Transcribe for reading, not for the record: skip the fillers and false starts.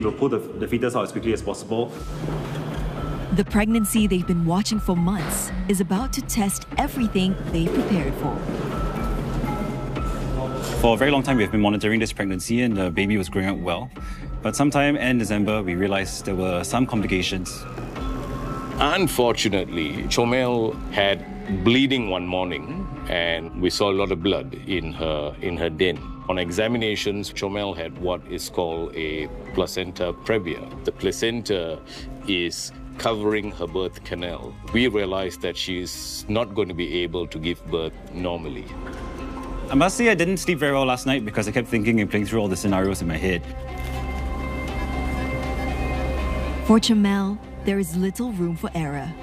We'll pull the fetus out as quickly as possible. The pregnancy they've been watching for months is about to test everything they prepared for. For a very long time, we've been monitoring this pregnancy and the baby was growing up well. But sometime in December, we realized there were some complications. Unfortunately, Chomel had bleeding one morning and we saw a lot of blood in her den. On examinations, Chomel had what is called a placenta previa. The placenta is covering her birth canal. We realized that she's not going to be able to give birth normally. I must say I didn't sleep very well last night because I kept thinking and playing through all the scenarios in my head. For Chomel, there is little room for error.